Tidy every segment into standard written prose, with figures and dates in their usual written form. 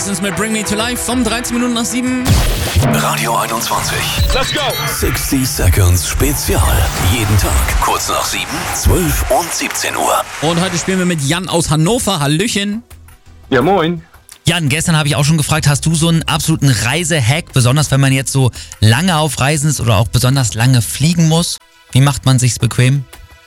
Evanescence mit Bring Me to Life um 13 Minuten nach 7. Radio 21. Let's go! 60 Seconds Spezial. Jeden Tag kurz nach 7, 12 und 17 Uhr. Und heute spielen wir mit Jan aus Hannover. Hallöchen. Ja, moin. Jan, gestern habe ich auch schon gefragt, hast du so einen absoluten Reisehack, besonders wenn man jetzt so lange auf Reisen ist oder auch besonders lange fliegen muss? Wie macht man sich's bequem?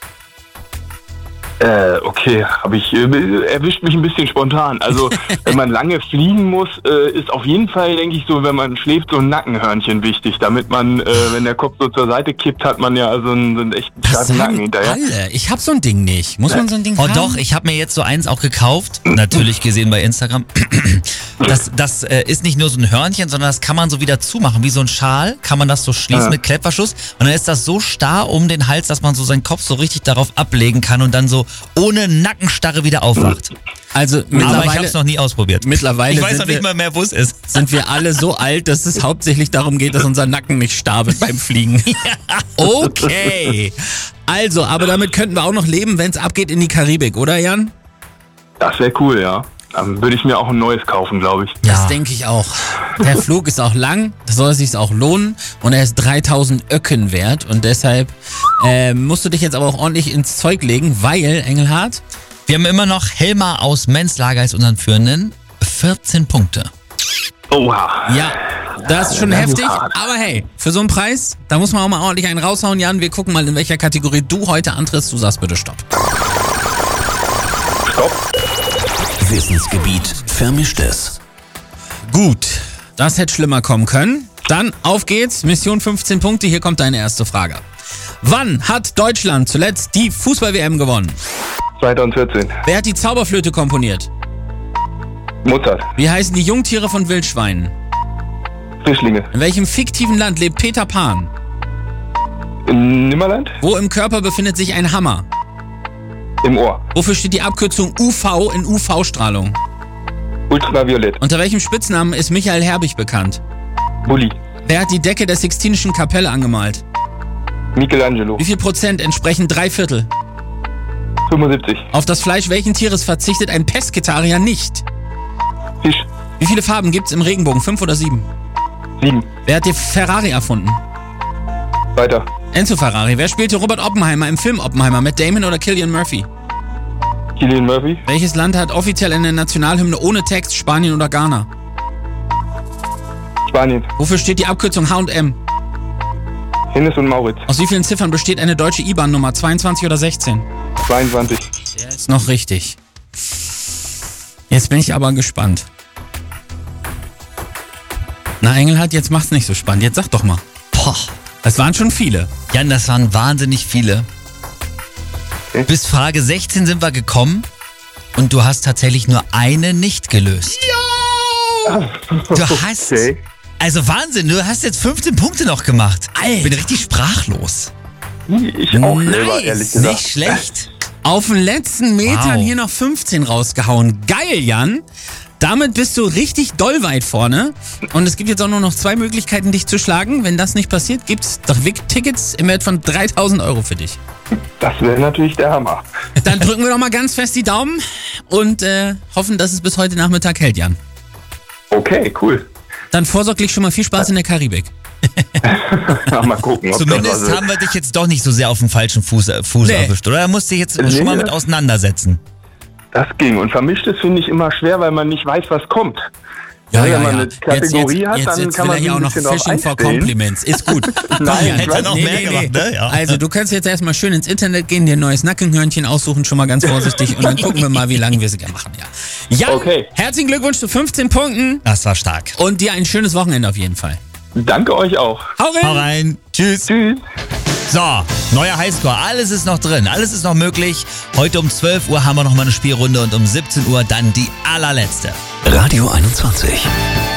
Okay, erwischt mich ein bisschen spontan. Also, wenn man lange fliegen muss, ist auf jeden Fall, denke ich, so, wenn man schläft, so ein Nackenhörnchen wichtig, damit man, wenn der Kopf so zur Seite kippt, hat man ja so einen echten starken Nacken hinterher. Alle. Ich hab so ein Ding nicht. Muss man so ein Ding Oh haben? doch, ich habe mir jetzt so eins auch gekauft, natürlich gesehen bei Instagram. Das ist nicht nur so ein Hörnchen, sondern das kann man so wieder zumachen, wie so ein Schal, kann man das so schließen mit Klettverschluss und dann ist das so starr um den Hals, dass man so seinen Kopf so richtig darauf ablegen kann und dann so ohne Nackenstarre wieder aufwacht. Also Aber ich habe es noch nie ausprobiert. Mittlerweile Ich weiß sind noch nicht mal mehr, wo es ist. sind wir alle so alt, dass es hauptsächlich darum geht, dass unser Nacken nicht starr wird beim Fliegen. Okay. Also, aber damit könnten wir auch noch leben, wenn es abgeht in die Karibik, oder Jan? Das wäre cool, ja. Dann würde ich mir auch ein neues kaufen, glaube ich. Das denke ich auch. Der Flug ist auch lang, das soll sich auch lohnen und er ist 3000 Öcken wert und deshalb musst du dich jetzt aber auch ordentlich ins Zeug legen, weil, Engelhardt, Wir haben immer noch Helmar aus Menslager als unseren Führenden. 14 Punkte. Oha. ja, das ist schon das ist heftig, hart. aber hey, für so einen Preis, da muss man auch mal ordentlich einen raushauen, Jan. Wir gucken mal, in welcher Kategorie du heute antrittst. Du sagst bitte Stopp. Stopp. Wissensgebiet Vermischtes. Gut, das hätte schlimmer kommen können. Dann auf geht's, Mission 15 Punkte, hier kommt deine erste Frage. Wann hat Deutschland zuletzt die Fußball-WM gewonnen? 2014. Wer hat die Zauberflöte komponiert? Mozart. Wie heißen die Jungtiere von Wildschweinen? Frischlinge. In welchem fiktiven Land lebt Peter Pan? In Nimmerland? Wo im Körper befindet sich ein Hammer? Im Ohr. Wofür steht die Abkürzung UV in UV-Strahlung? Ultraviolett. Unter welchem Spitznamen ist Michael Herbig bekannt? Bulli. Wer hat die Decke der Sixtinischen Kapelle angemalt? Michelangelo. Wie viel Prozent entsprechen 3/4? 75. Auf das Fleisch welchen Tieres verzichtet ein Pesketarier nicht? Fisch. Wie viele Farben gibt's im Regenbogen? 5 oder 7? 7. Wer hat die Ferrari erfunden? Weiter. Enzo Ferrari. Wer spielte Robert Oppenheimer im Film Oppenheimer? Matt Damon oder Cillian Murphy? Cillian Murphy. Welches Land hat offiziell eine Nationalhymne ohne Text? Spanien oder Ghana? Spanien. Wofür steht die Abkürzung H&M? Hennes und Mauritz. Aus wie vielen Ziffern besteht eine deutsche IBAN-Nummer? 22 oder 16? 22. Der ist noch richtig. Jetzt bin ich aber gespannt. Na, Engelhardt, jetzt macht's nicht so spannend. Jetzt sag doch mal. Boah. Das waren schon viele. Jan, das waren wahnsinnig viele. Okay. Bis Frage 16 sind wir gekommen und du hast tatsächlich nur eine nicht gelöst. Du hast... Okay. Also Wahnsinn, du hast jetzt 15 Punkte noch gemacht. Ich bin richtig sprachlos. Ich auch selber, ehrlich gesagt. Nicht schlecht. Auf den letzten Metern Wow. hier noch 15 rausgehauen. Geil, Jan. Damit bist du richtig doll weit vorne. Und es gibt jetzt auch nur noch 2 Möglichkeiten, dich zu schlagen. Wenn das nicht passiert, gibt's doch Tickets im Wert von 3.000 Euro für dich. Das wäre natürlich der Hammer. Dann drücken wir doch mal ganz fest die Daumen und hoffen, dass es bis heute Nachmittag hält, Jan. Okay, cool. Dann vorsorglich schon mal viel Spaß in der Karibik. Mal gucken, ob Zumindest das was haben wir dich jetzt doch nicht so sehr auf dem falschen Fuß Nee. erwischt, oder? Da musst du dich jetzt schon mal mit auseinandersetzen. Das ging. Und Vermischtes finde ich immer schwer, weil man nicht weiß, was kommt. Wenn man eine Kategorie hat, dann kann man will er ja sich auch ein noch bisschen drauf Fishing for einstellen. Compliments. Ist gut. Nein, Jan, hätte er noch mehr gemacht, ne? Ja. Also du kannst jetzt erstmal schön ins Internet gehen, dir ein neues Nackenhörnchen aussuchen, schon mal ganz vorsichtig und dann gucken wir mal, wie lange wir es machen. Ja, Jan, Okay. herzlichen Glückwunsch zu 15 Punkten Das war stark. und dir ein schönes Wochenende auf jeden Fall. Danke euch auch. Hau rein! Hau rein. Tschüss. Tschüss. So, neuer Highscore. Alles ist noch drin. Alles ist noch möglich. Heute um 12 Uhr haben wir noch mal eine Spielrunde und um 17 Uhr dann die allerletzte. Radio 21.